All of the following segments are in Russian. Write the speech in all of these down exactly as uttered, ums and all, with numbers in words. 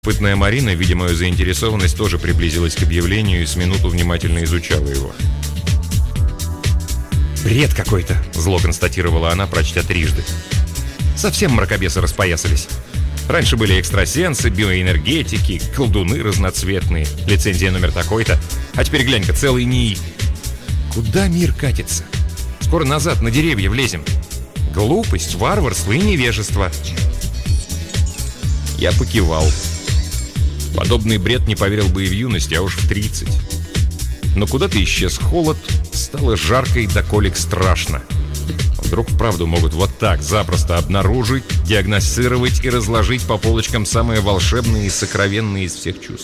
Пытная Марина, видя мою заинтересованность, тоже приблизилась к объявлению и с минуту внимательно изучала его. «Бред какой-то», — зло констатировала она, прочтя трижды. «Совсем мракобесы распоясались. Раньше были экстрасенсы, биоэнергетики, колдуны разноцветные, лицензия номер такой-то, а теперь глянь-ка, целый НИИ. Куда мир катится? Скоро назад на деревья влезем. Глупость, варварство и невежество». Я покивал. Подобный бред не поверил бы и в юности, а уж в тридцать. Но куда-то исчез холод, стало жарко и до колик страшно. Вдруг вправду могут вот так запросто обнаружить, диагностировать и разложить по полочкам самые волшебные и сокровенные из всех чувств.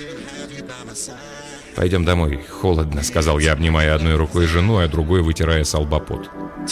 «Пойдем домой, холодно», — сказал я, обнимая одной рукой жену, а другой вытирая со лба пот.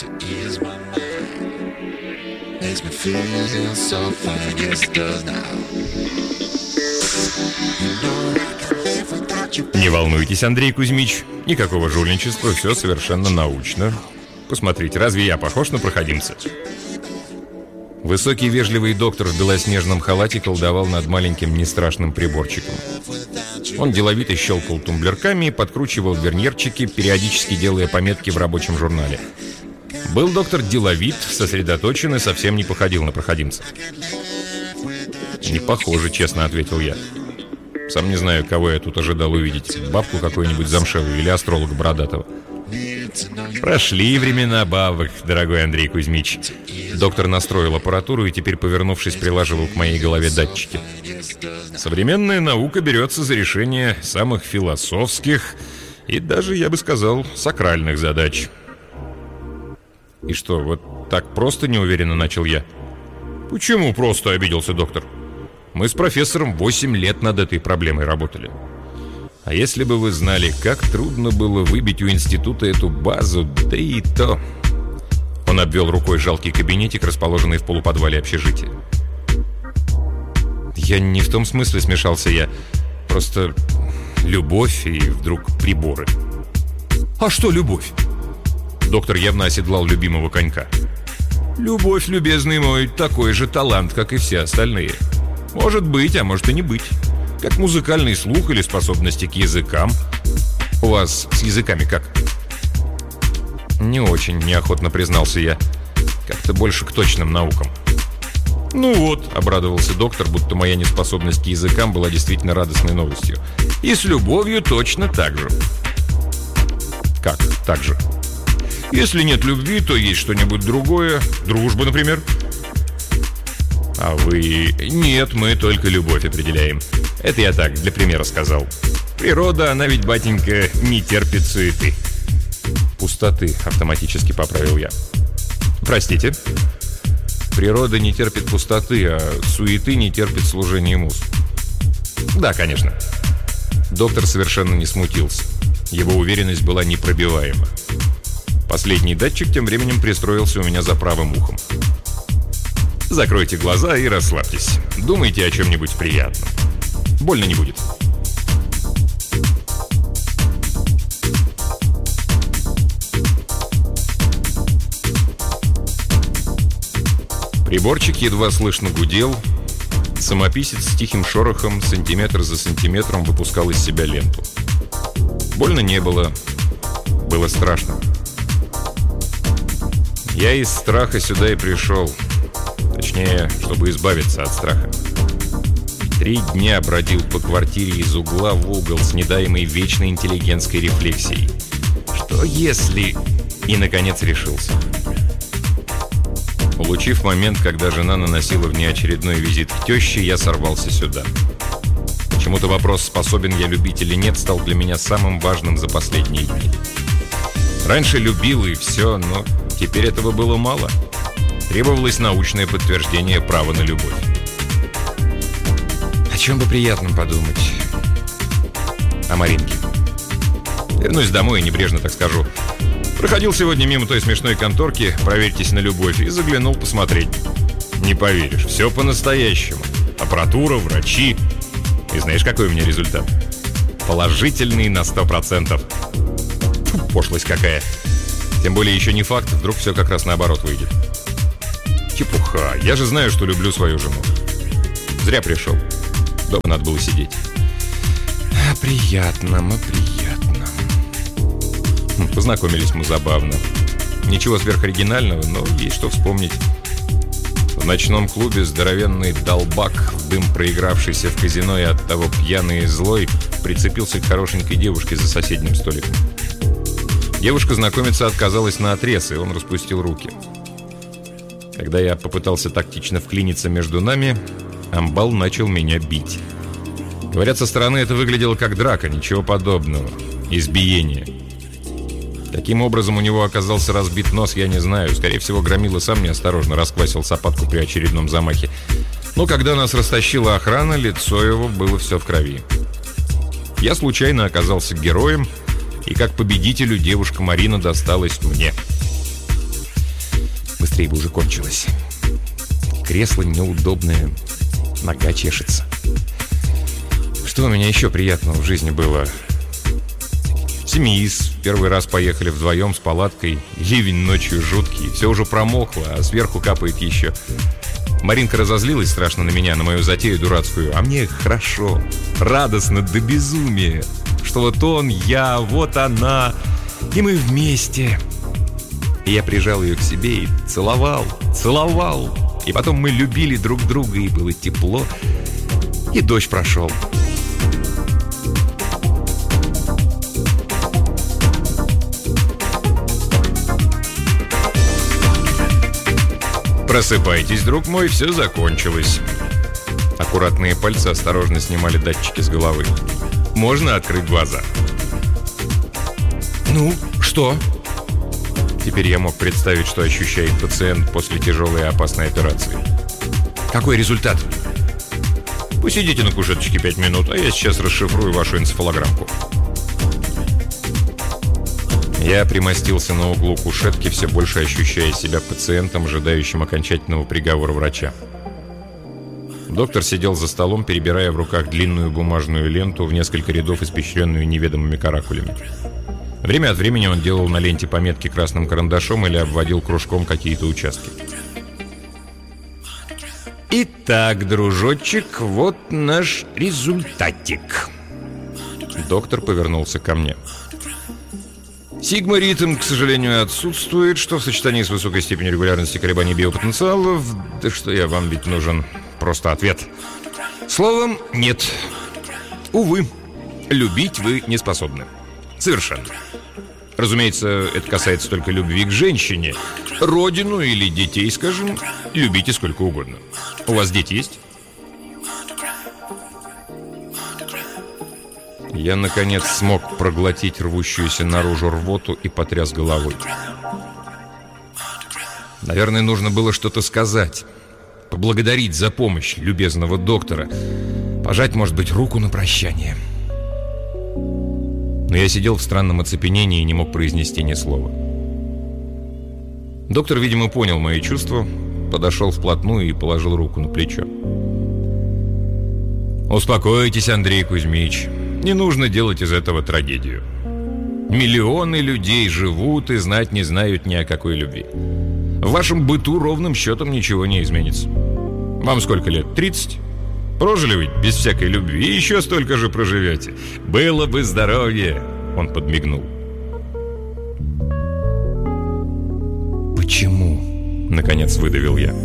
«Не волнуйтесь, Андрей Кузьмич, никакого жульничества, все совершенно научно. Посмотрите, разве я похож на проходимца?» Высокий вежливый доктор в белоснежном халате колдовал над маленьким нестрашным приборчиком. Он деловито щелкал тумблерками и подкручивал верньерчики, периодически делая пометки в рабочем журнале. Был доктор деловит, сосредоточен и совсем не походил на проходимца. «Не похоже, честно», — ответил я. Сам не знаю, кого я тут ожидал увидеть. Бабку какую-нибудь замшевую или астролога бородатого. «Прошли времена бабок, дорогой Андрей Кузьмич». Доктор настроил аппаратуру и теперь, повернувшись, прилаживал к моей голове датчики. «Современная наука берется за решение самых философских и даже, я бы сказал, сакральных задач». «И что, вот так просто неуверенно начал я?» «Почему просто?» — обиделся доктор. «Мы с профессором восемь лет над этой проблемой работали. А если бы вы знали, как трудно было выбить у института эту базу, да и то...» Он обвел рукой жалкий кабинетик, расположенный в полуподвале общежития. «Я не в том смысле», — смешался я. «Просто любовь и вдруг приборы». «А что любовь?» Доктор явно оседлал любимого конька. «Любовь, любезный мой, такой же талант, как и все остальные. Может быть, а может и не быть. Как музыкальный слух или способности к языкам. У вас с языками как?» «Не очень», — неохотно признался я. «Как-то больше к точным наукам». «Ну вот», — обрадовался доктор, будто моя неспособность к языкам была действительно радостной новостью. «И с любовью точно так же». «Как так же?» «Если нет любви, то есть что-нибудь другое. Дружба, например». «А вы...» «Нет, мы только любовь определяем. Это я так, для примера сказал. Природа, она ведь, батенька, не терпит суеты». «Пустоты», — автоматически поправил я. «Простите?» «Природа не терпит пустоты, а суеты не терпит служения муз». «Да, конечно». Доктор совершенно не смутился. Его уверенность была непробиваема. Последний датчик тем временем пристроился у меня за правым ухом. «Закройте глаза и расслабьтесь. Думайте о чем-нибудь приятном. Больно не будет». Приборчик едва слышно гудел. Самописец с тихим шорохом сантиметр за сантиметром выпускал из себя ленту. Больно не было. Было страшно. Я из страха сюда и пришел. Точнее, чтобы избавиться от страха. Три дня бродил по квартире из угла в угол с недаемой вечной интеллигентской рефлексией. Что если... И, наконец, решился. Улучив момент, когда жена наносила внеочередной визит к теще, я сорвался сюда. Почему-то вопрос, способен я любить или нет, стал для меня самым важным за последние дни. Раньше любил и все, но теперь этого было мало. Требовалось научное подтверждение права на любовь. О чем бы приятном подумать? О Маринке. Вернусь домой и небрежно так скажу: проходил сегодня мимо той смешной конторки, проверьтесь на любовь, и заглянул посмотреть. Не поверишь, все по-настоящему. Аппаратура, врачи. И знаешь, какой у меня результат? Положительный на сто процентов. Фу, пошлость какая. Тем более еще не факт, вдруг все как раз наоборот выйдет. Чепуха, я же знаю, что люблю свою жену. Зря пришел. Дома надо было сидеть. А приятно, а приятно. Познакомились мы забавно. Ничего сверхоригинального, но есть что вспомнить. В ночном клубе здоровенный долбак, в дым проигравшийся в казино и оттого пьяный и злой, прицепился к хорошенькой девушке за соседним столиком. Девушка знакомиться отказалась наотрез, и он распустил руки. Когда я попытался тактично вклиниться между нами, амбал начал меня бить. Говорят, со стороны это выглядело как драка, ничего подобного. Избиение. Каким образом у него оказался разбит нос, я не знаю. Скорее всего, громила сам неосторожно расквасил сапатку при очередном замахе. Но когда нас растащила охрана, лицо его было все в крови. Я случайно оказался героем, и как победителю девушка Марина досталась мне. Быстрее бы уже кончилось. Кресло неудобное, нога чешется. Что у меня еще приятного в жизни было? Семиис. Первый раз поехали вдвоем с палаткой. Ливень ночью жуткий. Все уже промокло, а сверху капает еще. Маринка разозлилась страшно на меня, на мою затею дурацкую. А мне хорошо, радостно до безумия. Что вот он, я, вот она. И мы вместе. И я прижал ее к себе и целовал, целовал. И потом мы любили друг друга, и было тепло. И дождь прошел. «Просыпайтесь, друг мой, все закончилось». Аккуратные пальцы осторожно снимали датчики с головы. «Можно открыть глаза?» «Ну, что?» Теперь я мог представить, что ощущает пациент после тяжелой и опасной операции. «Какой результат?» «Посидите на кушеточке пять минут, а я сейчас расшифрую вашу энцефалограммку». Я примостился на углу кушетки, все больше ощущая себя пациентом, ожидающим окончательного приговора врача. Доктор сидел за столом, перебирая в руках длинную бумажную ленту в несколько рядов, испещренную неведомыми каракулями. Время от времени он делал на ленте пометки красным карандашом или обводил кружком какие-то участки. «Итак, дружочек, вот наш результатик». Доктор повернулся ко мне. Сигма-ритм, к сожалению, отсутствует, что в сочетании с высокой степенью регулярности колебаний биопотенциалов... Да что я, вам ведь нужен просто ответ. Словом, нет. Увы, любить вы не способны. Совершенно. Разумеется, это касается только любви к женщине. Родину или детей, скажем, любите сколько угодно. У вас дети есть? Я, наконец, смог проглотить рвущуюся наружу рвоту и потряс головой. Наверное, нужно было что-то сказать. Поблагодарить за помощь любезного доктора. Пожать, может быть, руку на прощание. Но я сидел в странном оцепенении и не мог произнести ни слова. Доктор, видимо, понял мои чувства, подошел вплотную и положил руку на плечо. «Успокойтесь, Андрей Кузьмич. Не нужно делать из этого трагедию. Миллионы людей живут и знать не знают ни о какой любви. В вашем быту ровным счетом ничего не изменится. Вам сколько лет? тридцать? Прожили вы без всякой любви и еще столько же проживете. Было бы здоровье!» Он подмигнул. «Почему?» — наконец выдавил я.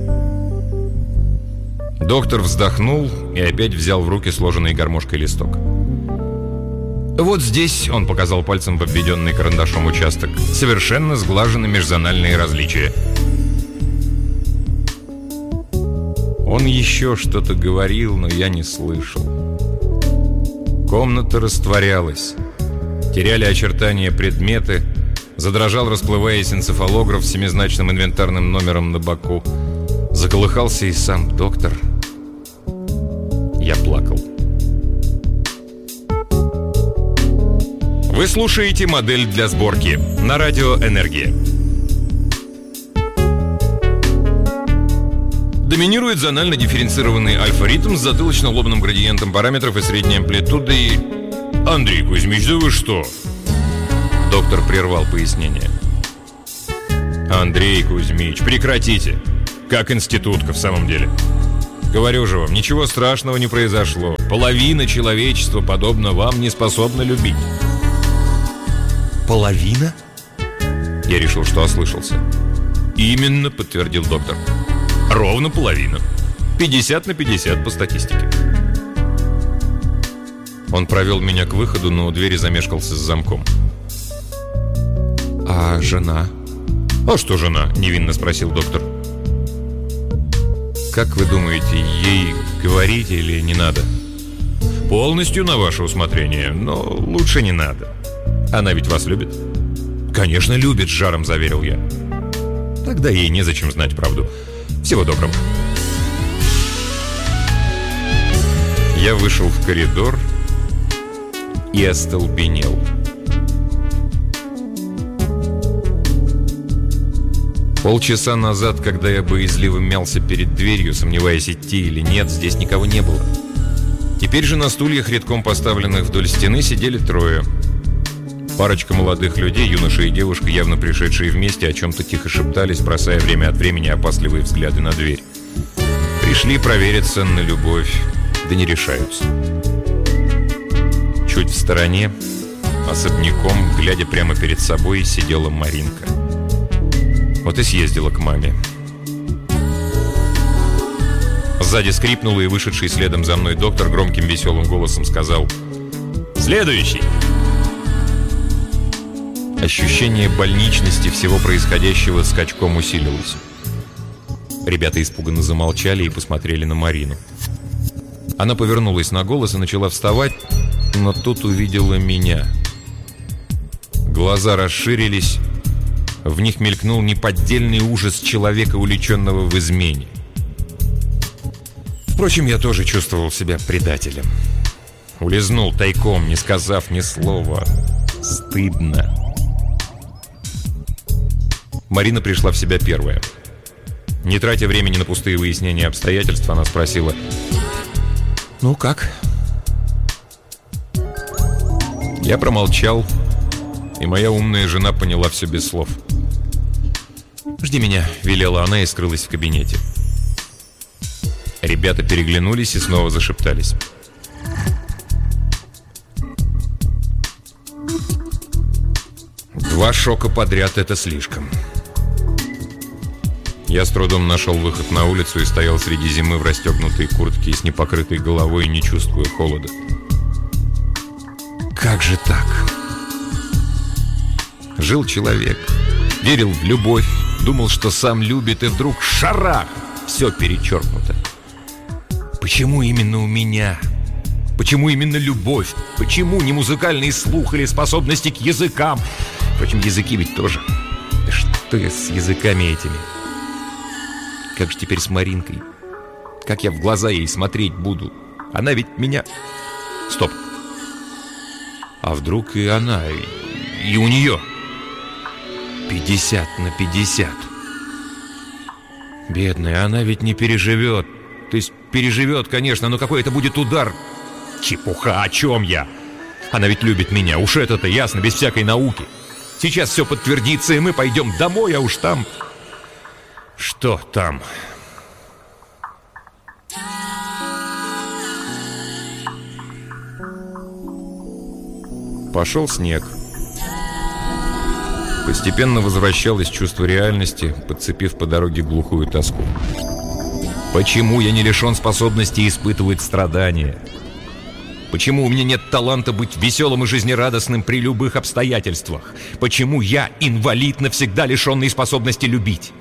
Доктор вздохнул и опять взял в руки сложенный гармошкой листок. «Вот здесь», — он показал пальцем в обведенный карандашом участок, «совершенно сглажены межзональные различия». Он еще что-то говорил, но я не слышал. Комната растворялась. Теряли очертания предметы. Задрожал, расплываясь, энцефалограф с семизначным инвентарным номером на боку. Заколыхался и сам доктор. Я плакал. Вы слушаете «Модель для сборки» на радио «Энергия». Доминирует зонально дифференцированный альфа-ритм с затылочно-лобным градиентом параметров и средней амплитудой. Андрей Кузьмич, да вы что? Доктор прервал пояснение. Андрей Кузьмич, прекратите. Как институтка в самом деле. Говорю же вам, ничего страшного не произошло. Половина человечества, подобно вам, не способна любить. Половина? Я решил, что ослышался. Именно, подтвердил доктор. Ровно половина. пятьдесят на пятьдесят по статистике. Он провел меня к выходу, но у двери замешкался с замком. А жена? А что жена? Невинно спросил доктор. Как вы думаете, ей говорить или не надо? Полностью на ваше усмотрение, но лучше не надо. Она ведь вас любит? Конечно, любит, с жаром заверил я. Тогда ей незачем знать правду. Всего доброго. Я вышел в коридор и остолбенел. Полчаса назад, когда я боязливо мялся перед дверью, сомневаясь, идти или нет, здесь никого не было. Теперь же на стульях, редком поставленных вдоль стены, сидели трое. Парочка молодых людей, юноша и девушка, явно пришедшие вместе, о чем-то тихо шептались, бросая время от времени опасливые взгляды на дверь. Пришли провериться на любовь, да не решаются. Чуть в стороне, особняком, глядя прямо перед собой, сидела Маринка. Вот и съездила к маме. Сзади скрипнуло, и вышедший следом за мной доктор громким веселым голосом сказал: «Следующий!» Ощущение больничности всего происходящего скачком усилилось. Ребята испуганно замолчали и посмотрели на Марину. Она повернулась на голос и начала вставать, но тут увидела меня. Глаза расширились, в них мелькнул неподдельный ужас человека, увлеченного в измене. Впрочем, я тоже чувствовал себя предателем. Улизнул тайком, не сказав ни слова. Стыдно. Марина пришла в себя первая. Не тратя времени на пустые выяснения обстоятельств, она спросила: «Ну как?» Я промолчал, и моя умная жена поняла все без слов. «Жди меня», — велела она и скрылась в кабинете. Ребята переглянулись и снова зашептались. Два шока подряд — это слишком. Я с трудом нашел выход на улицу и стоял среди зимы в расстегнутой куртке и с непокрытой головой, не чувствуя холода. Как же так? Жил человек, верил в любовь, думал, что сам любит, и вдруг шарах! Все перечеркнуто. Почему именно у меня? Почему именно любовь? Почему не музыкальный слух или способности к языкам? Впрочем, языки ведь тоже. Да что я с языками этими? Как же теперь с Маринкой? Как я в глаза ей смотреть буду? Она ведь меня... Стоп. А вдруг и она, и, и у нее? Пятьдесят на пятьдесят. Бедная, она ведь не переживет. То есть переживет, конечно, но какой это будет удар? Чепуха, о чем я? Она ведь любит меня, уж это-то ясно, без всякой науки. Сейчас все подтвердится, и мы пойдем домой, а уж там... Что там? Пошел снег. Постепенно возвращалось чувство реальности, подцепив по дороге глухую тоску. Почему я не лишен способности испытывать страдания? Почему у меня нет таланта быть веселым и жизнерадостным при любых обстоятельствах? Почему я инвалид, навсегда лишенный способности любить?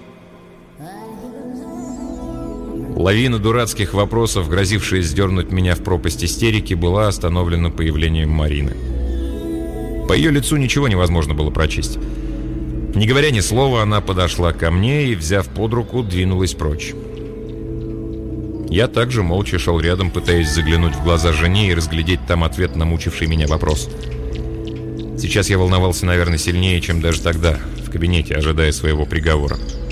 Лавина дурацких вопросов, грозившая сдернуть меня в пропасть истерики, была остановлена появлением Марины. По ее лицу ничего невозможно было прочесть. Не говоря ни слова, она подошла ко мне и, взяв под руку, двинулась прочь. Я также молча шел рядом, пытаясь заглянуть в глаза жене и разглядеть там ответ на мучивший меня вопрос. Сейчас я волновался, наверное, сильнее, чем даже тогда, в кабинете, ожидая своего приговора.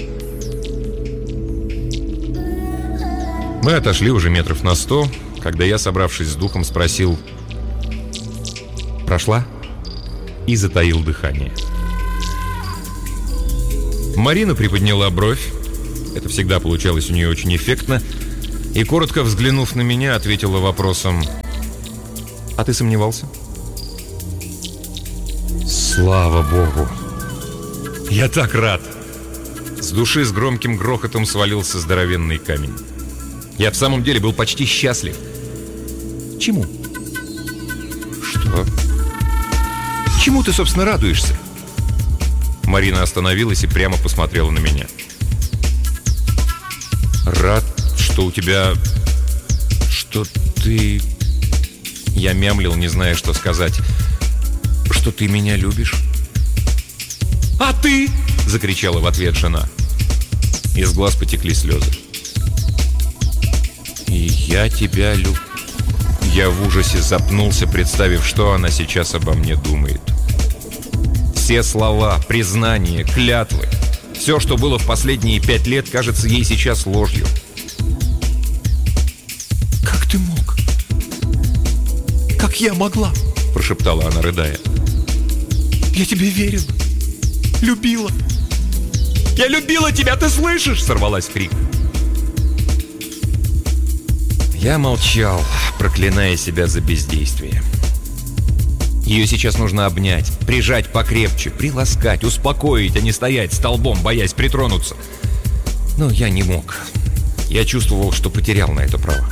Мы отошли уже метров на сто, когда я, собравшись с духом, спросил: «Прошла?» и затаил дыхание. Марина приподняла бровь. Это всегда получалось у нее очень эффектно. И, коротко взглянув на меня, ответила вопросом: «А ты сомневался?» Слава Богу! Я так рад! С души с громким грохотом свалился здоровенный камень. Я в самом деле был почти счастлив. Чему? Что? Чему ты, собственно, радуешься? Марина остановилась и прямо посмотрела на меня. Рад, что у тебя... Что ты... Я мямлил, не зная, что сказать. Что ты меня любишь? «А ты?» — закричала в ответ жена. Из глаз потекли слезы. «И я тебя люблю». Я в ужасе запнулся, представив, что она сейчас обо мне думает. Все слова, признания, клятвы, все, что было в последние пять лет, кажется ей сейчас ложью. «Как ты мог? Как я могла?» — прошептала она, рыдая. «Я тебе верила, любила. Я любила тебя, ты слышишь?» — сорвалась в крик. Я молчал, проклиная себя за бездействие. Ее сейчас нужно обнять, прижать покрепче, приласкать, успокоить, а не стоять столбом, боясь притронуться. Но я не мог. Я чувствовал, что потерял на это право.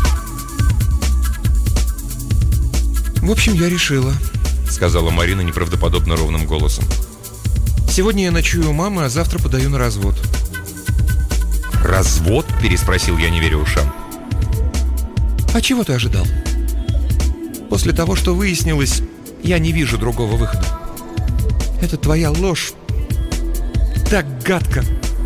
«В общем, я решила», — сказала Марина неправдоподобно ровным голосом. «Сегодня я ночую у мамы, а завтра подаю на развод». «Развод?» — переспросил я, не веря ушам. «А чего ты ожидал? После того, что выяснилось, я не вижу другого выхода. Это твоя ложь. Так гадко».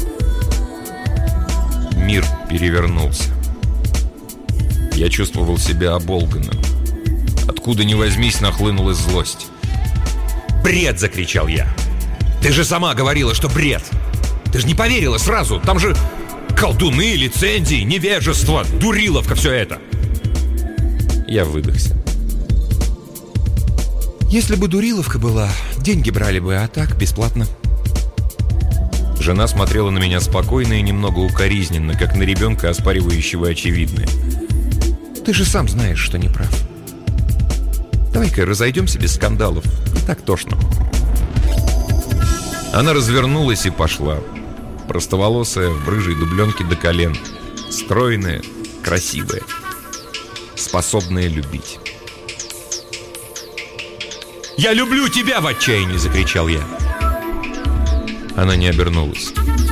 Мир перевернулся. Я чувствовал себя оболганным. Откуда ни возьмись, нахлынула злость. «Бред!» — закричал я. «Ты же сама говорила, что бред! Ты же не поверила сразу! Там же колдуны, лицензии, невежество, дуриловка, все это!» Я выдохся. «Если бы дуриловка была, деньги брали бы, а так бесплатно». Жена смотрела на меня спокойно и немного укоризненно, как на ребенка, оспаривающего очевидное. «Ты же сам знаешь, что не прав. Давай-ка разойдемся без скандалов. Не так тошно». Она развернулась и пошла. Простоволосая, в рыжей дубленке до колен. Стройная, красивая. Способная любить. «Я люблю тебя!» — в отчаянии закричал я. Она не обернулась.